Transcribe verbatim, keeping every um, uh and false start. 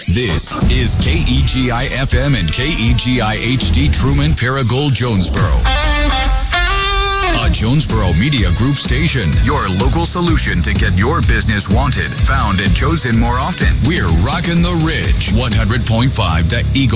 This is K E G I F M and K E G I H D Truman Paragould Jonesboro. A Jonesboro Media Group station. Your local solution to get your business wanted, found, and chosen more often. We're rocking the Ridge. one hundred point five The Eagle.